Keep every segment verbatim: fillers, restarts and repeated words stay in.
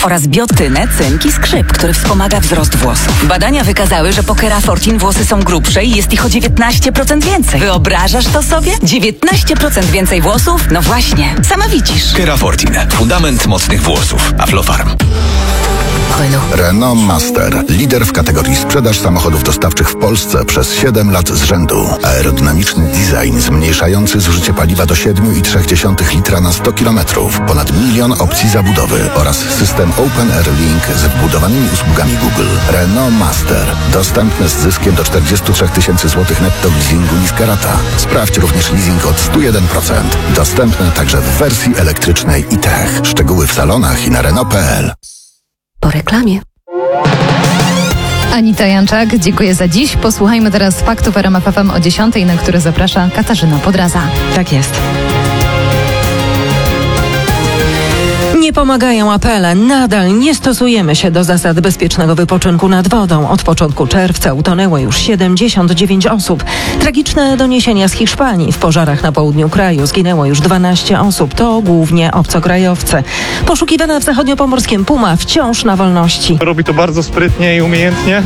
oraz biotynę, cynk i skrzyp, który wspomaga wzrost włosów. Badania wykazały, że po Kerafortin włosy są grubsze i jest ich o dziewiętnaście procent więcej. Wyobrażasz to sobie? dziewiętnaście procent więcej włosów? No właśnie, sama widzisz. Kerafortin. Fundament mocnych włosów. Aflofarm. Renault Master. Lider w kategorii sprzedaż samochodów dostawczych w Polsce przez siedem lat z rzędu. Aerodynamiczny design zmniejszający zużycie paliwa do siedem i trzy dziesiąte litra na sto kilometrów. Ponad milion opcji zabudowy oraz system Open Air Link z wbudowanymi usługami Google. Renault Master. Dostępny z zyskiem do czterdzieści trzy tysięcy złotych netto w leasingu niska rata. Sprawdź również leasing od sto jeden procent. Dostępny także w wersji elektrycznej i tech. Szczegóły w salonach i na Renault kropka p l. Po reklamie. Anita Janczak, dziękuję za dziś. Posłuchajmy teraz faktów R M F F M o dziesiątej, na które zaprasza Katarzyna Podraza. Tak jest. Nie pomagają apele. Nadal nie stosujemy się do zasad bezpiecznego wypoczynku nad wodą. Od początku czerwca utonęło już siedemdziesiąt dziewięć osób. Tragiczne doniesienia z Hiszpanii. W pożarach na południu kraju zginęło już dwanaście osób. To głównie obcokrajowcy. Poszukiwana w zachodniopomorskim Puma wciąż na wolności. Robi to bardzo sprytnie i umiejętnie.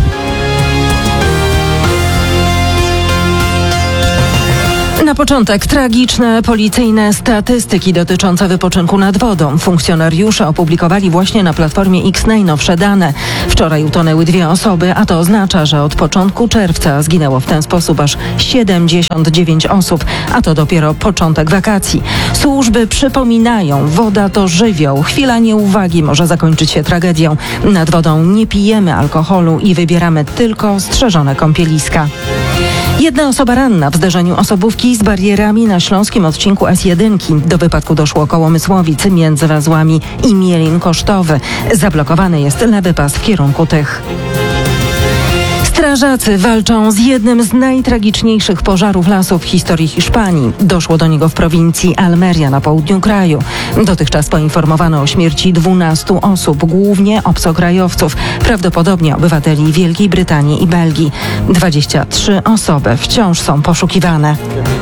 Na początek tragiczne policyjne statystyki dotyczące wypoczynku nad wodą. Funkcjonariusze opublikowali właśnie na platformie X najnowsze dane. Wczoraj utonęły dwie osoby, a to oznacza, że od początku czerwca zginęło w ten sposób aż siedemdziesiąt dziewięć osób, a to dopiero początek wakacji. Służby przypominają, woda to żywioł. Chwila nieuwagi może zakończyć się tragedią. Nad wodą nie pijemy alkoholu i wybieramy tylko strzeżone kąpieliska. Jedna osoba ranna w zderzeniu osobówki z barierami na śląskim odcinku S jeden. Do wypadku doszło koło Mysłowic między Wazłami i Mielin Kosztowy. Zablokowany jest lewy pas w kierunku tych. Strażacy walczą z jednym z najtragiczniejszych pożarów lasów w historii Hiszpanii. Doszło do niego w prowincji Almeria na południu kraju. Dotychczas poinformowano o śmierci dwunastu osób, głównie obcokrajowców, prawdopodobnie obywateli Wielkiej Brytanii i Belgii. dwadzieścia trzy osoby wciąż są poszukiwane.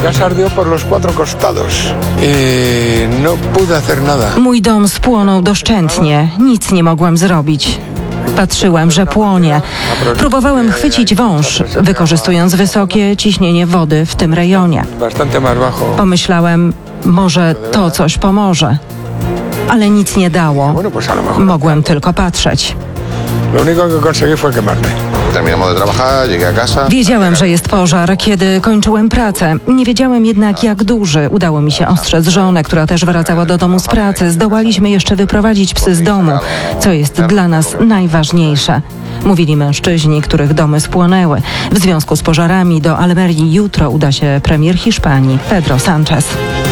Mój dom spłonął doszczętnie. Nic nie mogłem zrobić. Patrzyłem, że płonie. Próbowałem chwycić wąż, wykorzystując wysokie ciśnienie wody w tym rejonie. Pomyślałem, może to coś pomoże. Ale nic nie dało. Mogłem tylko patrzeć. Wiedziałem, że jest pożar, kiedy kończyłem pracę. Nie wiedziałem jednak, jak duży. Udało mi się ostrzec żonę, która też wracała do domu z pracy. Zdołaliśmy jeszcze wyprowadzić psy z domu, co jest dla nas najważniejsze. Mówili mężczyźni, których domy spłonęły. W związku z pożarami do Almerii jutro uda się premier Hiszpanii, Pedro Sánchez.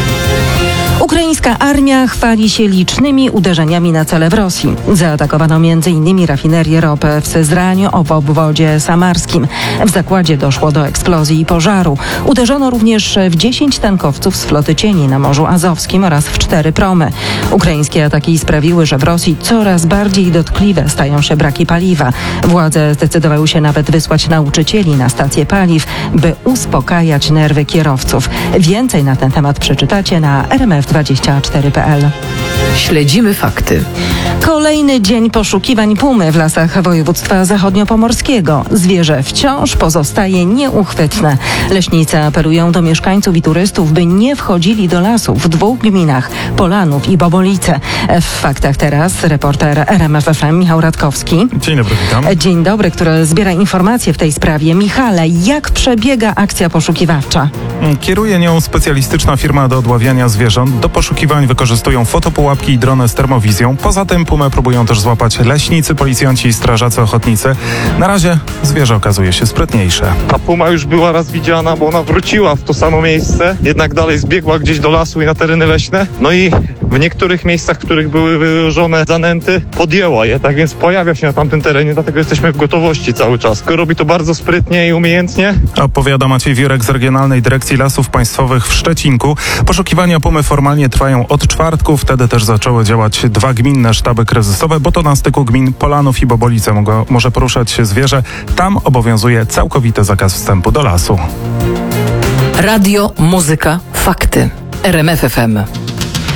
Ukraińska armia chwali się licznymi uderzeniami na cele w Rosji. Zaatakowano m in rafinerię ropy w Syzraniu w obwodzie samarskim. W zakładzie doszło do eksplozji i pożaru. Uderzono również w dziesięć tankowców z floty cieni na Morzu Azowskim oraz w cztery promy. Ukraińskie ataki sprawiły, że w Rosji coraz bardziej dotkliwe stają się braki paliwa. Władze zdecydowały się nawet wysłać nauczycieli na stacje paliw, by uspokajać nerwy kierowców. Więcej na ten temat przeczytacie na R M F dwadzieścia cztery kropka p l. Śledzimy fakty. Kolejny dzień poszukiwań pumy w lasach województwa zachodniopomorskiego. Zwierzę wciąż pozostaje nieuchwytne. Leśnicy apelują do mieszkańców i turystów, by nie wchodzili do lasów w dwóch gminach, Polanów i Bobolice. W faktach teraz reporter R M F F M Michał Radkowski. Dzień dobry, witam. Dzień dobry, który zbiera informacje w tej sprawie. Michale, jak przebiega akcja poszukiwawcza? Kieruje nią specjalistyczna firma do odławiania zwierząt. Do poszukiwań wykorzystują fotopułapki i drony z termowizją. Poza tym pumę próbują też złapać leśnicy, policjanci i strażacy ochotnicy. Na razie zwierzę okazuje się sprytniejsze. Ta puma już była raz widziana, bo ona wróciła w to samo miejsce, jednak dalej zbiegła gdzieś do lasu i na tereny leśne. No i w niektórych miejscach, w których były wyłożone zanęty, podjęła je, tak więc pojawia się na tamtym terenie, dlatego jesteśmy w gotowości cały czas. Robi to bardzo sprytnie i umiejętnie. Opowiada Maciej Wiórek z Regionalnej Dyrekcji Lasów Państwowych w Szczecinku. Poszukiwania pumy formalnie trwają od czwartku, wtedy też zaczęły działać dwa gminne sztaby kryzysowe, bo to na styku gmin Polanów i Bobolice mogło, może poruszać się zwierzę. Tam obowiązuje całkowity zakaz wstępu do lasu. Radio, muzyka, fakty. R M F F M.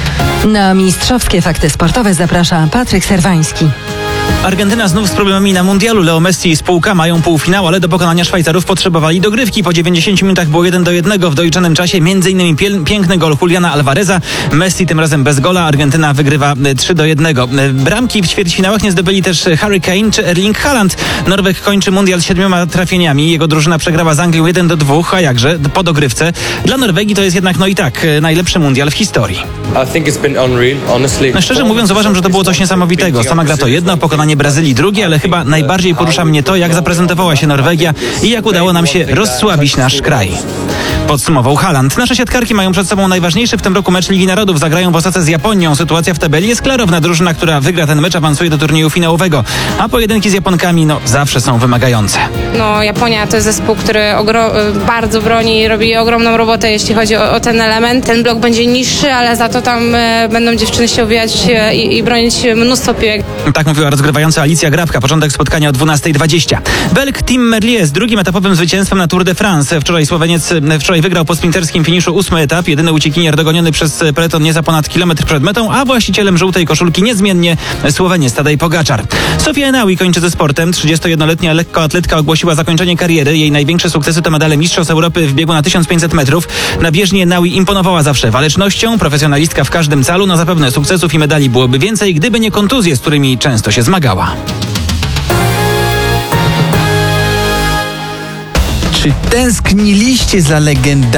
Na mistrzowskie fakty sportowe zaprasza Patryk Serwański. Argentyna znów z problemami na mundialu. Leo Messi i spółka mają półfinał, ale do pokonania Szwajcarów potrzebowali dogrywki. Po dziewięćdziesięciu minutach było jeden do jednego w doliczonym czasie. Między innymi piel- piękny gol Juliana Alvareza. Messi tym razem bez gola. Argentyna wygrywa trzy do jednego. Bramki w ćwierćfinałach nie zdobyli też Harry Kane czy Erling Haaland. Norweg kończy mundial z siedmioma trafieniami. Jego drużyna przegrała z Anglią jeden do dwóch, a jakże po dogrywce. Dla Norwegii to jest jednak no i tak najlepszy mundial w historii. No szczerze mówiąc uważam, że to było coś niesamowitego. Sama gra to jedno, pokonanie Brazylii drugie, ale chyba najbardziej porusza mnie to, jak zaprezentowała się Norwegia i jak udało nam się rozsłabić nasz kraj. Podsumował Haaland. Nasze siatkarki mają przed sobą najważniejszy w tym roku mecz Ligi Narodów. Zagrają w Osace z Japonią. Sytuacja w tabeli jest klarowna. Drużyna, która wygra ten mecz, awansuje do turnieju finałowego. A pojedynki z Japonkami, no, zawsze są wymagające. No, Japonia to jest zespół, który ogro- bardzo broni i robi ogromną robotę, jeśli chodzi o, o ten element. Ten blok będzie niższy, ale za to tam e, będą dziewczyny się uwijać e, i, i bronić mnóstwo piłek. Tak mówiła rozgrywająca Alicja Grabka. Początek spotkania o dwunasta dwadzieścia. Belg Tim Merlier z drugim etapowym zwycięstwem na Tour de France. Wczoraj Słoweniec wczoraj wygrał po sprinterskim finiszu ósmy etap. Jedyny uciekinier dogoniony przez peleton nie za ponad kilometr przed metą, a właścicielem żółtej koszulki niezmiennie Słoweniec Tadej Pogaczar. Sofia Enaui kończy ze sportem. trzydziestojednoletnia lekkoatletka ogłosiła zakończenie kariery. Jej największe sukcesy to medale Mistrzostw Europy w biegu na tysiąc pięćset metrów. Na bieżni Enaui imponowała zawsze walecznością. Profesjonalistka w każdym calu. No zapewne sukcesów i medali byłoby więcej, gdyby nie kontuzje, z którymi często się zmagała. Czy tęskniliście za legendami?